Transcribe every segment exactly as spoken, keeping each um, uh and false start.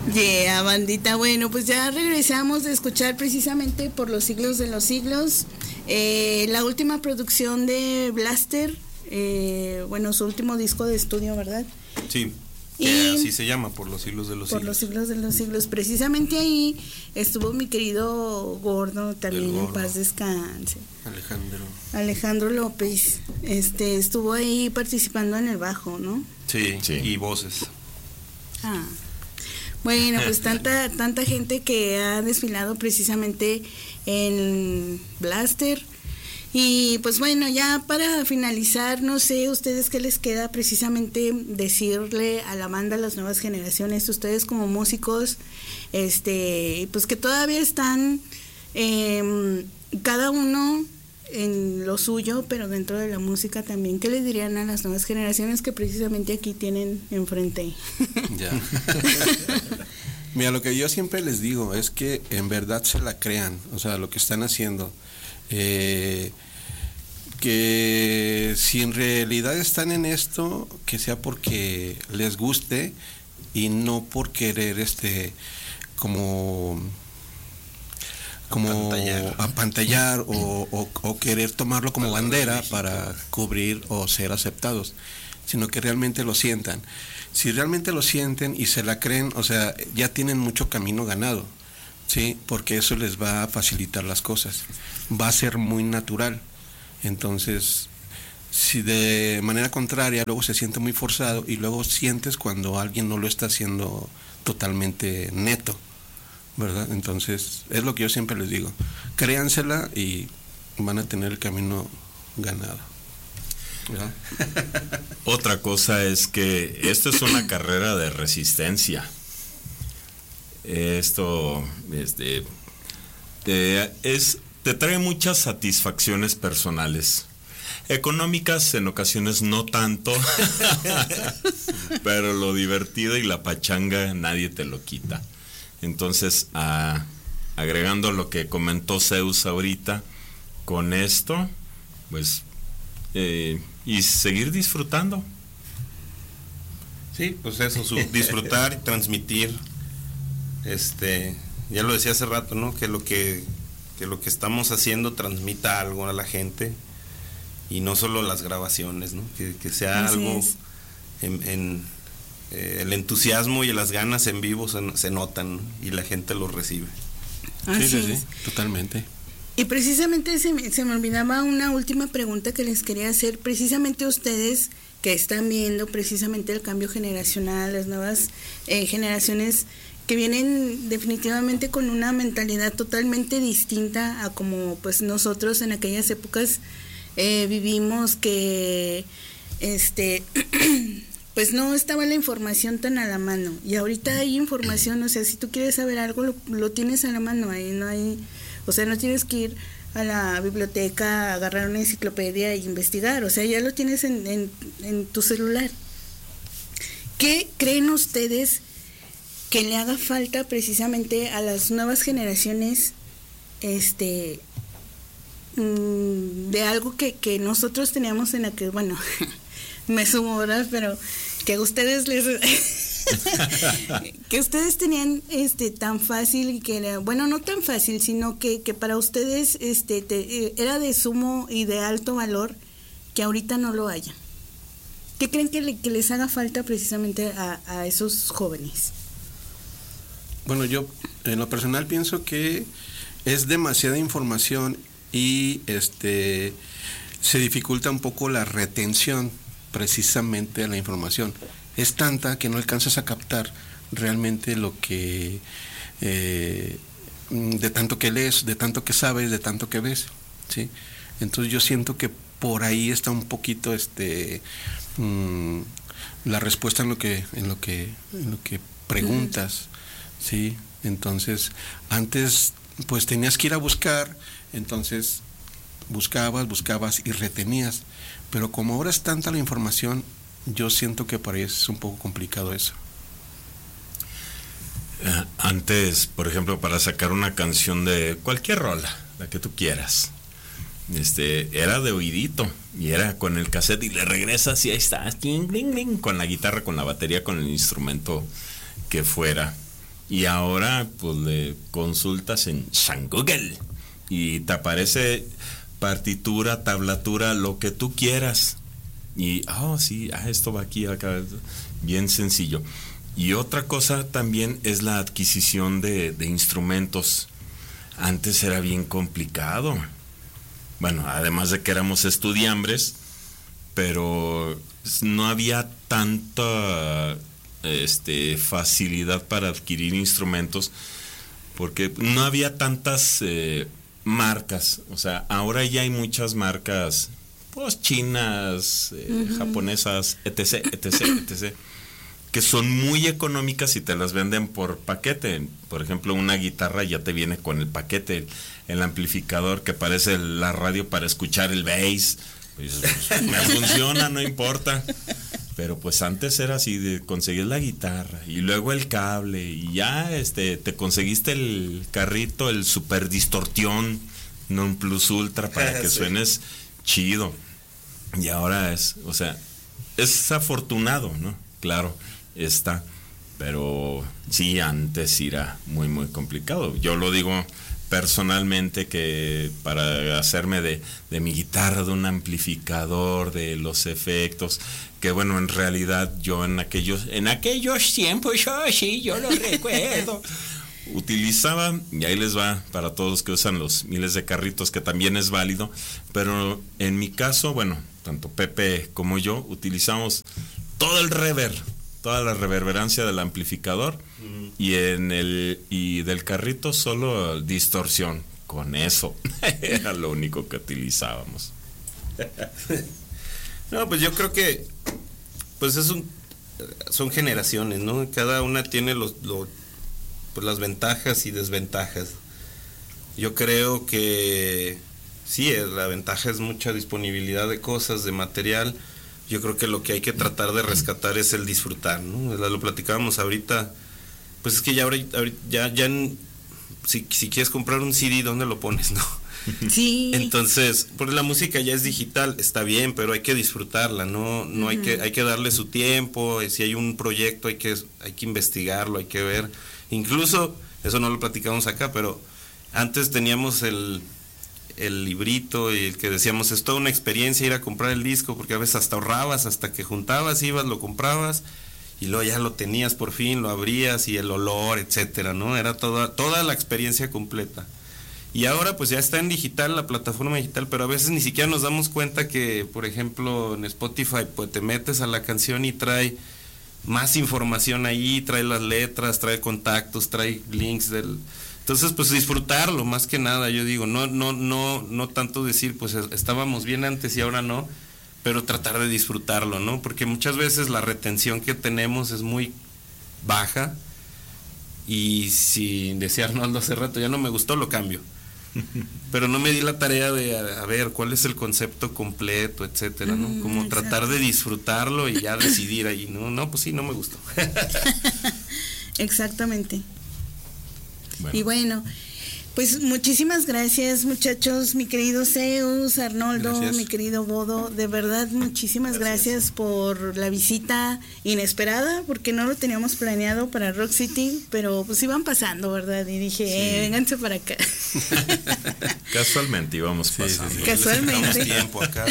Yeah, bandita. Bueno, pues ya regresamos de escuchar precisamente Por los siglos de los siglos, eh, la última producción de Blaster, eh, bueno, su último disco de estudio, ¿verdad? Sí, que y así se llama, Por los siglos de los por siglos. Por los siglos de los siglos. Precisamente ahí estuvo mi querido Gordo, también Gordo. En paz descanse. Alejandro. Alejandro López, este, estuvo ahí participando en el bajo, ¿no? Sí, sí. Y voces. Ah. Bueno, pues tanta tanta gente que ha desfilado precisamente en Blaster. Y pues bueno, ya para finalizar, no sé ustedes qué les queda precisamente decirle a la banda, a las nuevas generaciones, ustedes como músicos, este, pues que todavía están eh, cada uno en lo suyo, pero dentro de la música también. ¿Qué les dirían a las nuevas generaciones que precisamente aquí tienen enfrente? Ya. Mira, lo que yo siempre les digo es que en verdad se la crean, o sea, lo que están haciendo. Eh, que si en realidad están en esto, que sea porque les guste y no por querer este como como apantallar, apantallar o, o, o querer tomarlo como bandera para cubrir o ser aceptados, sino que realmente lo sientan. Si realmente lo sienten y se la creen, o sea, ya tienen mucho camino ganado, ¿sí? Porque eso les va a facilitar las cosas, va a ser muy natural. Entonces, si de manera contraria luego se siente muy forzado y luego sientes cuando alguien no lo está haciendo totalmente neto, ¿verdad? Entonces, es lo que yo siempre les digo, créansela y van a tener el camino ganado, ¿verdad? Otra cosa es que esto es una carrera de resistencia. Esto este, te, es, te trae muchas satisfacciones personales. Económicas en ocasiones no tanto, pero lo divertido y la pachanga nadie te lo quita. Entonces, a, agregando lo que comentó Zeus ahorita, con esto, pues, eh, y seguir disfrutando. Sí, pues eso, su, disfrutar y transmitir. Este, ya lo decía hace rato, ¿no? Que lo que, que lo que estamos haciendo transmita algo a la gente y no solo las grabaciones, ¿no? Que, que sea Así algo es. en, en eh, el entusiasmo y las ganas en vivo se, se notan, ¿no? Y la gente lo recibe. Así sí, sí, es. sí, totalmente. Y precisamente se me, se me olvidaba una última pregunta que les quería hacer, precisamente ustedes que están viendo precisamente el cambio generacional, las nuevas eh, generaciones que vienen definitivamente con una mentalidad totalmente distinta a como pues nosotros en aquellas épocas eh, vivimos, que este pues no estaba la información tan a la mano, y ahorita hay información, o sea, si tú quieres saber algo lo, lo tienes a la mano, ahí no hay, o sea, no tienes que ir a la biblioteca, agarrar una enciclopedia e investigar, o sea, ya lo tienes en, en, en tu celular. ¿Qué creen ustedes que le haga falta precisamente a las nuevas generaciones, este, de algo que, que nosotros teníamos en la que, bueno, me sumo, ¿verdad? Pero que a ustedes les que ustedes tenían este tan fácil y que era, bueno, no tan fácil, sino que, que para ustedes este te, era de sumo y de alto valor, que ahorita no lo haya. ¿Qué creen que, le, que les haga falta precisamente a, a esos jóvenes? Bueno, yo en lo personal pienso que es demasiada información y este se dificulta un poco la retención precisamente de la información. Es tanta que no alcanzas a captar realmente lo que eh, de tanto que lees, de tanto que sabes, de tanto que ves, ¿sí? Entonces yo siento que por ahí está un poquito este mmm, la respuesta en lo que en lo que en lo que preguntas. Sí, entonces antes pues tenías que ir a buscar, entonces buscabas, buscabas y retenías, pero como ahora es tanta la información, yo siento que para ellos es un poco complicado eso. Uh, antes, por ejemplo, para sacar una canción de cualquier rola, la que tú quieras, este, era de oídito y era con el cassette y le regresas y ahí está, con la guitarra, con la batería, con el instrumento que fuera. Y ahora pues le consultas en San Google y te aparece partitura, tablatura, lo que tú quieras. Y, oh, sí, ah, esto va aquí, acá, bien sencillo. Y otra cosa también es la adquisición de, de instrumentos. Antes era bien complicado. Bueno, además de que éramos estudiambres, pero no había tanta este, facilidad para adquirir instrumentos, porque no había tantas eh, marcas. O sea, ahora ya hay muchas marcas, pues chinas, eh, uh-huh. japonesas, etc, etc, etc, que son muy económicas y te las venden por paquete. Por ejemplo, una guitarra ya te viene con el paquete, el, el amplificador que parece la radio para escuchar el bass. Pues, pues, me funciona, no importa. Pero pues antes era así, de conseguir la guitarra y luego el cable y ya este te conseguiste el carrito, el super distorsión non plus ultra para que sí. suenes chido. Y ahora es, o sea, es afortunado, ¿no? Claro, está, pero sí, antes era muy muy complicado. Yo lo digo personalmente, que para hacerme de, de mi guitarra, de un amplificador, de los efectos, que bueno, en realidad yo en aquellos en aquellos tiempos, yo sí, yo lo recuerdo, utilizaba, y ahí les va para todos los que usan los miles de carritos, que también es válido, pero en mi caso, bueno, tanto Pepe como yo utilizamos todo el reverb, toda la reverberancia del amplificador, uh-huh. y en el y del carrito solo distorsión. Con eso era lo único que utilizábamos. No, pues yo creo que pues es un son generaciones, ¿no? Cada una tiene los, los pues las ventajas y desventajas. Yo creo que sí, la ventaja es mucha disponibilidad de cosas, de material. Yo creo que lo que hay que tratar de rescatar es el disfrutar, ¿no? Lo platicábamos ahorita, pues es que ya ahorita, ya, ya, si, si quieres comprar un C D, ¿dónde lo pones, no? Sí. Entonces, porque la música ya es digital, está bien, pero hay que disfrutarla, no, no uh-huh. hay que, hay que darle su tiempo. Si hay un proyecto, hay que, hay que investigarlo, hay que ver. Incluso, eso no lo platicamos acá, pero antes teníamos el el librito y el que decíamos, es toda una experiencia ir a comprar el disco, porque a veces hasta ahorrabas, hasta que juntabas, ibas, lo comprabas y luego ya lo tenías por fin, lo abrías y el olor, etcétera, ¿no? Era toda toda la experiencia completa. Y ahora pues ya está en digital, la plataforma digital, pero a veces ni siquiera nos damos cuenta que, por ejemplo, en Spotify pues te metes a la canción y trae más información ahí, trae las letras, trae contactos, trae links del... Entonces, pues disfrutarlo más que nada, yo digo, no no no no tanto decir, pues estábamos bien antes y ahora no, pero tratar de disfrutarlo, ¿no? Porque muchas veces la retención que tenemos es muy baja y si decía Arnoldo hace rato, ya no me gustó, lo cambio. Pero no me di la tarea de a, a ver cuál es el concepto completo, etcétera, ¿no? Mm, Como exacto. tratar de disfrutarlo y ya decidir ahí, no, no, pues sí, no me gustó. Exactamente. Bueno. Y bueno, pues muchísimas gracias, muchachos, mi querido Zeus, Arnoldo, gracias. Mi querido Bodo, de verdad muchísimas gracias. gracias por la visita inesperada, porque no lo teníamos planeado para Rock City, pero pues iban pasando, ¿verdad? Y dije, sí. eh, vénganse para acá. Casualmente íbamos pasando. Sí, sí, sí. Casualmente. Tiempo acá.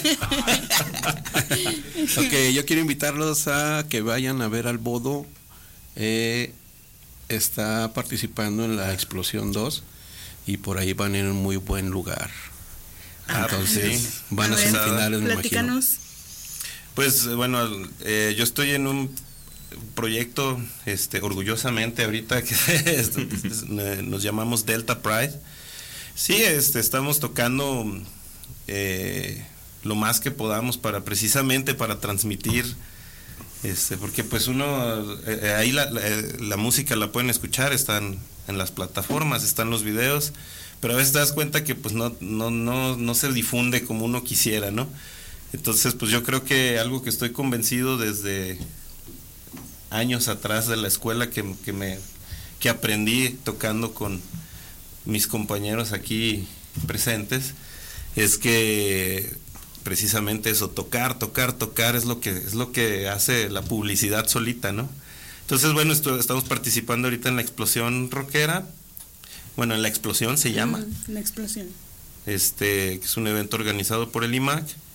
Ok, yo quiero invitarlos a que vayan a ver al Bodo. Eh, está participando en la Explosión dos y por ahí van en un muy buen lugar. Ah, entonces sí. van a, a semifinales, me imagino. Pues bueno, eh, yo estoy en un proyecto, este, orgullosamente ahorita que este, nos llamamos Delta Pride. Sí, este, estamos tocando eh, lo más que podamos para precisamente para transmitir. Este, porque pues uno, eh, ahí la, la, la música la pueden escuchar, están en las plataformas, están los videos, pero a veces te das cuenta que pues no, no, no, no se difunde como uno quisiera, ¿no? Entonces pues yo creo que algo que estoy convencido desde años atrás de la escuela que, que me que aprendí tocando con mis compañeros aquí presentes, es que precisamente eso, tocar, tocar, tocar es lo que es lo que hace la publicidad solita, ¿no? Entonces, bueno, esto, estamos participando ahorita en la explosión rockera. Bueno, en la explosión se llama. Mm, la explosión. Este, que es un evento organizado por el I M A C.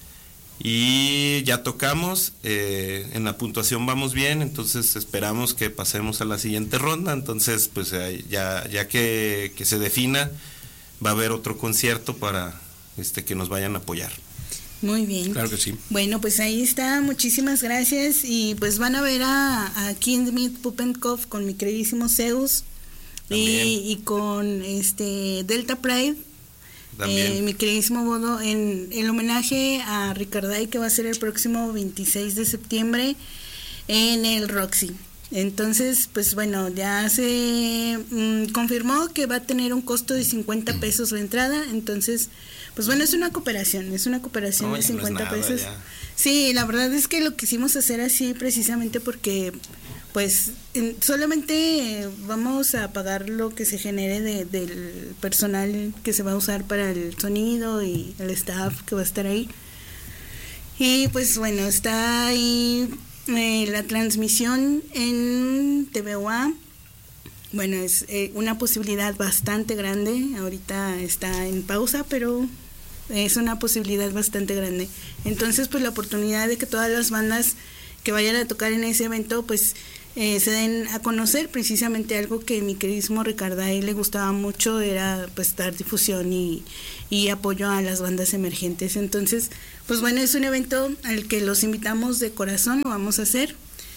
Y ya tocamos, eh, en la puntuación vamos bien, entonces esperamos que pasemos a la siguiente ronda. Entonces, pues ya, ya que, que se defina, va a haber otro concierto para este, que nos vayan a apoyar. Muy bien. Claro que sí. Bueno, pues ahí está, muchísimas gracias. Y pues van a ver a, a Kindmit Puppenkopf con mi queridísimo Zeus y, y con este Delta Pride. Eh, mi queridísimo Bodo, en el homenaje a Ricarday, que va a ser el próximo veintiséis de septiembre en el Roxy. Entonces, pues bueno, ya se mmm, confirmó que va a tener un costo de cincuenta pesos la entrada. Entonces, pues bueno, es una cooperación, es una cooperación no, de cincuenta no es nada, pesos. Ya. Sí, la verdad es que lo quisimos hacer así precisamente porque pues solamente vamos a pagar lo que se genere de, del personal que se va a usar para el sonido y el staff que va a estar ahí. Y pues bueno, está ahí eh, la transmisión en T V U A. Bueno, es eh, una posibilidad bastante grande. Ahorita está en pausa, pero es una posibilidad bastante grande. Entonces, pues la oportunidad de que todas las bandas que vayan a tocar en ese evento, pues Eh, se den a conocer. Precisamente algo que mi queridísimo Ricarday le gustaba mucho era pues dar difusión y, y apoyo a las bandas emergentes. Entonces, pues bueno, es un evento al que los invitamos de corazón, lo vamos a hacer.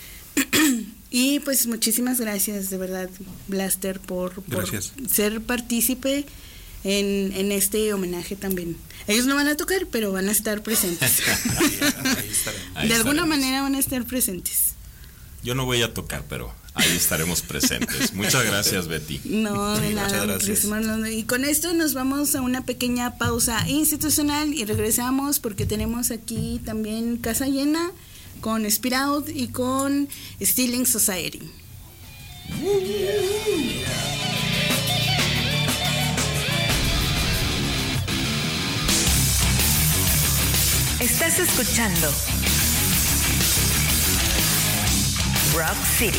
Y pues muchísimas gracias, de verdad, Blaster, por, por ser partícipe en, en este homenaje también. Ellos no van a tocar, pero van a estar presentes. Ahí estaremos. De alguna manera van a estar presentes. Yo no voy a tocar, pero ahí estaremos presentes. Muchas gracias, Betty. No, de nada, muchísimas gracias. Y con esto nos vamos a una pequeña pausa institucional y regresamos porque tenemos aquí también casa llena con Speed Out y con Stealing Society. Estás escuchando Rock City.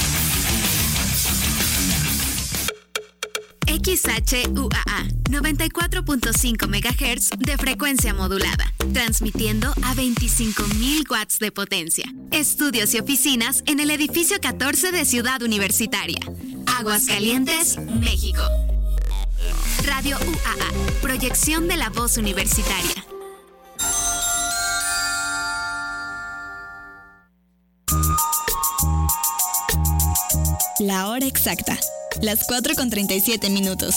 X H U A A, noventa y cuatro punto cinco megahertz de frecuencia modulada, transmitiendo a veinticinco mil watts de potencia. Estudios y oficinas en el edificio catorce de Ciudad Universitaria. Aguascalientes, México. Radio U A A, proyección de la voz universitaria. La hora exacta, las cuatro con treinta y siete minutos.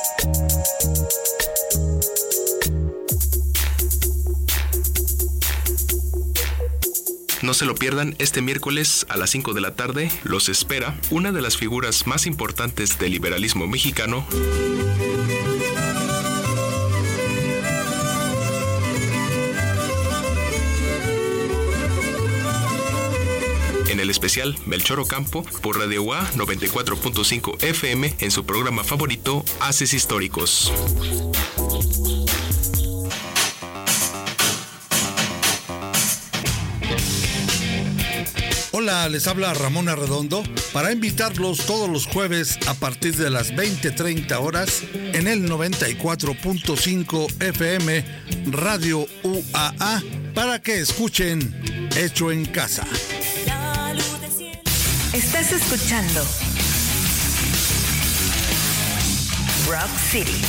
No se lo pierdan, este miércoles a las cinco de la tarde los espera una de las figuras más importantes del liberalismo mexicano, en el especial Melchor Ocampo por Radio U A noventa y cuatro punto cinco F M en su programa favorito Haces Históricos. Hola, les habla Ramón Arredondo para invitarlos todos los jueves a partir de las veinte treinta horas en el noventa y cuatro punto cinco F M Radio U A A para que escuchen Hecho en Casa. Estás escuchando Rock City.